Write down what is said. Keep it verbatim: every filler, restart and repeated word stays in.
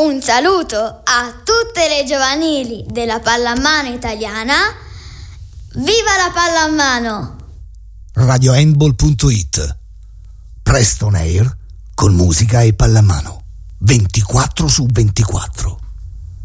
Un saluto a tutte le giovanili della pallamano italiana. Viva la pallamano! radiohandball punto it. Presto on air con musica e pallamano ventiquattro su ventiquattro.